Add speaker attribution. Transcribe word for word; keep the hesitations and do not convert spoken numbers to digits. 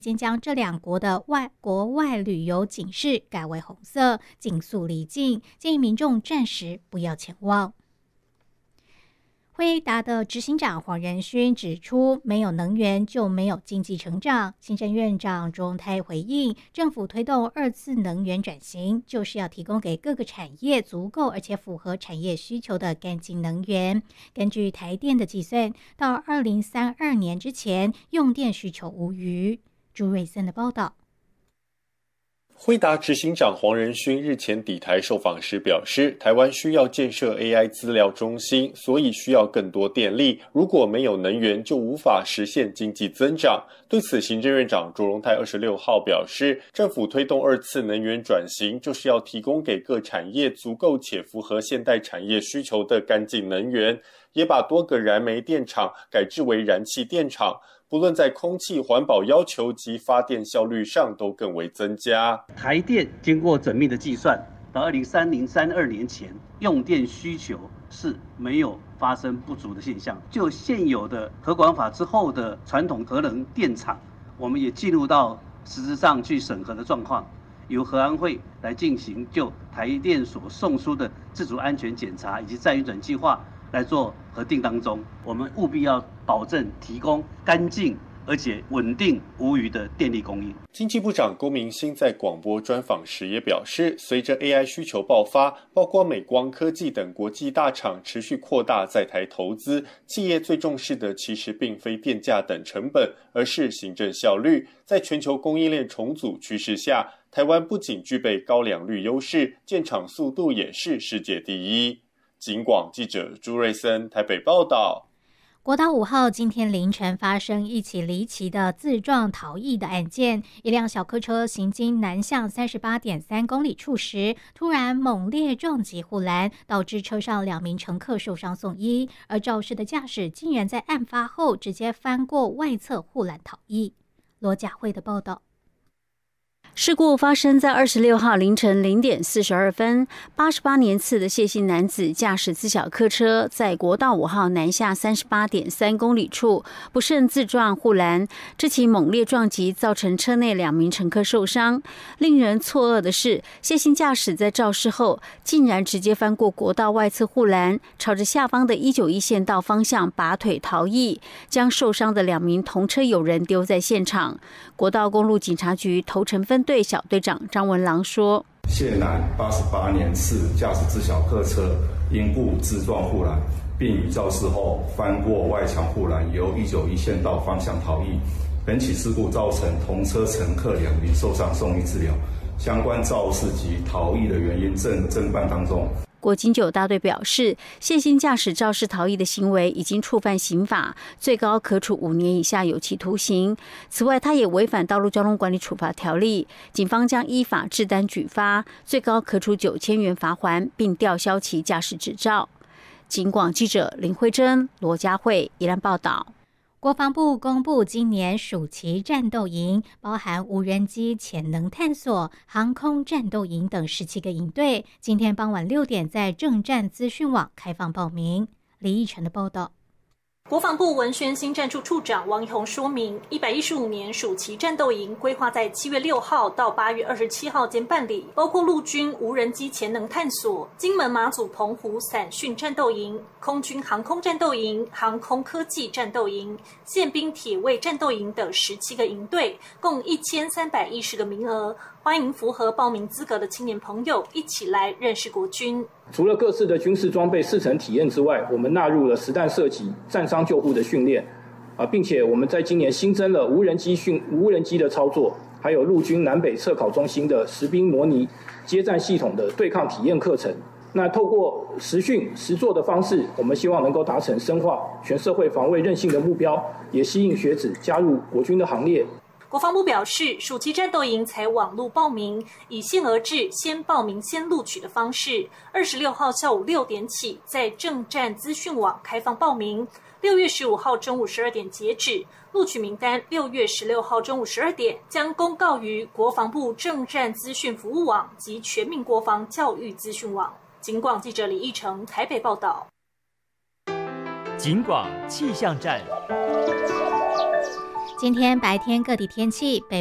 Speaker 1: 先将这两国的外国外旅游警示改为红色，尽速离境，建议民众暂时不要前往。辉达的执行长黄仁勋指出，没有能源就没有经济成长。行政院长卓荣泰回应，政府推动二次能源转型，就是要提供给各个产业足够而且符合产业需求的干净能源。根据台电的计算，到二零三二年之前，用电需求无虞。朱瑞森的报道。
Speaker 2: 辉达执行长黄仁勋日前抵台受访时表示，台湾需要建设 A I 资料中心，所以需要更多电力。如果没有能源，就无法实现经济增长。对此，行政院长卓荣泰二十六号表示，政府推动二次能源转型，就是要提供给各产业足够且符合现代产业需求的干净能源，也把多个燃煤电厂改制为燃气电厂。不论在空气环保要求及发电效率上都更为增加。
Speaker 3: 台电经过缜密的计算，到二零三零、三二年前，用电需求是没有发生不足的现象。就现有的核管法之后的传统核能电厂，我们也进入到实质上去审核的状况，由核安会来进行就台电所送出的自主安全检查以及再运转计划来做核定当中，我们务必要保证提供干净而且稳定无虞的电力供应。
Speaker 2: 经济部长龚明鑫在广播专访时也表示，随着 A I 需求爆发，包括美光科技等国际大厂持续扩大在台投资，企业最重视的其实并非电价等成本，而是行政效率。在全球供应链重组趋势下，台湾不仅具备高良率优势，建厂速度也是世界第一。警广记者朱瑞森台北报道。
Speaker 1: 国道五号今天凌晨发生一起离奇的自撞逃逸的案件，一辆小客车行经南向 三十八点三公里处时，突然猛烈撞击护栏，导致车上两名乘客受伤送医，而肇事的驾驶竟然在案发后直接翻过外侧护栏逃逸。罗佳慧的报道。
Speaker 4: 事故发生在二十六号凌晨零点四十二分，八十八年次的谢姓男子驾驶自小客车，在国道五号南下三十八点三公里处不慎自撞护栏，这起猛烈撞击造成车内两名乘客受伤。令人错愕的是，谢姓驾驶在肇事后竟然直接翻过国道外侧护栏，朝着下方的一九一线道方向拔腿逃逸，将受伤的两名同车友人丢在现场。国道公路警察局头城分队小队长张文郎说，
Speaker 5: 谢男八十八年次驾驶自小客车因故自撞护栏，并于肇事后翻过外墙护栏，由一九一线道方向逃逸。本起事故造成同车乘客两名受伤送医治疗，相关肇事及逃逸的原因正侦办当中。
Speaker 4: 国警九大队表示，谢姓驾驶肇事逃逸的行为已经触犯刑法，最高可处五年以下有期徒刑。此外，他也违反道路交通管理处罚条例，警方将依法制单举发，最高可处九千元罚锾，并吊销其驾驶执照。警广记者林慧珍、罗佳慧宜兰报道。
Speaker 1: 国防部公布今年暑期战斗营，包含无人机潜能探索、航空战斗营等十七个营队。今天傍晚六点在政战资讯网开放报名。李义成的报道。
Speaker 6: 国防部文宣新战处处长王宜宏说明，一百一十五年暑期战斗营规划在七月六号到八月二十七号间办理，包括陆军无人机潜能探索、金门、马祖、澎湖散训战斗营、空军航空战斗营、航空科技战斗营、宪兵铁卫战斗营等十七个营队，共一千三百一十个名额。欢迎符合报名资格的青年朋友一起来认识国军。
Speaker 7: 除了各式的军事装备试乘体验之外，我们纳入了实弹射击、战伤救护的训练，啊，并且我们在今年新增了无人机训无人机的操作，还有陆军南北测考中心的实兵模拟接战系统的对抗体验课程。那透过实训实作的方式，我们希望能够达成深化全社会防卫韧性的目标，也吸引学子加入国军的行列。
Speaker 6: 国防部表示，暑期战斗营采网络报名，以限额制先报名先录取的方式。二十六号下午六点起，在政战资讯网开放报名。六月十五号中午十二点截止，录取名单六月十六号中午十二点将公告于国防部政战资讯服务网及全民国防教育资讯网。警广记者李义成台北报道。
Speaker 8: 警广气象站。
Speaker 1: 今天白天各地天气，北